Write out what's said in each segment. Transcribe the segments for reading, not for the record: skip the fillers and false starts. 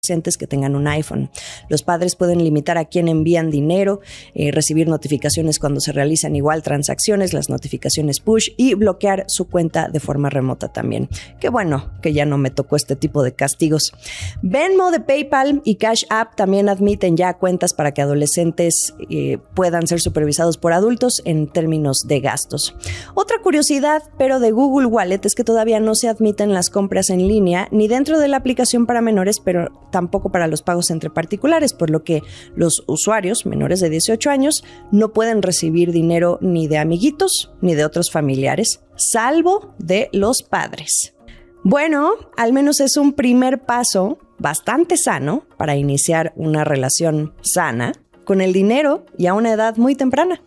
que tengan un iPhone. Los padres pueden limitar a quién envían dinero, recibir notificaciones cuando se realizan igual transacciones, las notificaciones push y bloquear su cuenta de forma remota también. Qué bueno que ya no me tocó este tipo de castigos. Venmo de PayPal y Cash App también admiten ya cuentas para que adolescentes puedan ser supervisados por adultos en términos de gastos. Otra curiosidad, pero de Google Wallet, es que todavía no se admiten las compras en línea ni dentro de la aplicación para menores, pero tampoco para los pagos entre particulares, por lo que los usuarios menores de 18 años no pueden recibir dinero ni de amiguitos ni de otros familiares, salvo de los padres. Bueno, al menos es un primer paso bastante sano para iniciar una relación sana con el dinero y a una edad muy temprana.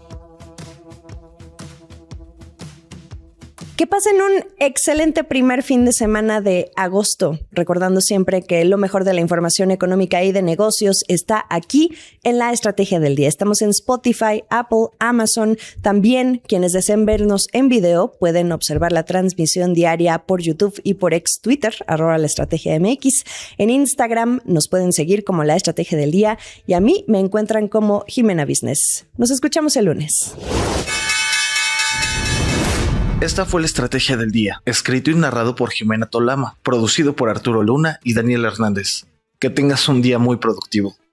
Que pasen un excelente primer fin de semana de agosto, recordando siempre que lo mejor de la información económica y de negocios está aquí en La Estrategia del Día. Estamos en Spotify, Apple, Amazon. También quienes deseen vernos en video pueden observar la transmisión diaria por YouTube y por ex Twitter, @laestrategiamx. En Instagram nos pueden seguir como La Estrategia del Día y a mí me encuentran como Jimena Business. Nos escuchamos el lunes. Esta fue La Estrategia del Día, escrito y narrado por Jimena Tolama, producido por Arturo Luna y Daniel Hernández. Que tengas un día muy productivo.